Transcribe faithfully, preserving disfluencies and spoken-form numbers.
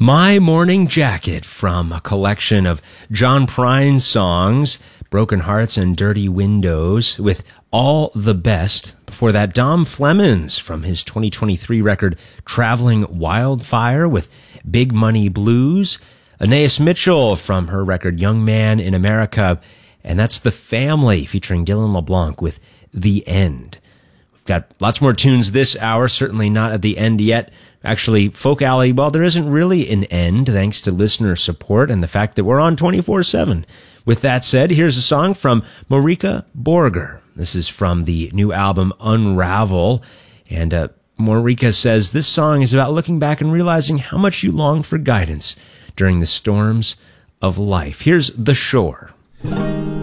My Morning Jacket from a collection of John Prine songs, Broken Hearts and Dirty Windows, with All the Best. Before that, Dom Flemons from his twenty twenty-three record Traveling Wildfire with Big Money Blues. Anais Mitchell from her record Young Man in America. And that's The Family featuring Dylan LeBlanc with The End. We've got lots more tunes this hour, certainly not at the end yet. Actually, Folk Alley, well, there isn't really an end, thanks to listener support and the fact that we're on twenty-four seven. With that said, here's a song from Marika Borger. This is from the new album Unravel. And uh, Marika says, this song is about looking back and realizing how much you longed for guidance during the storms of life. Here's The Shore.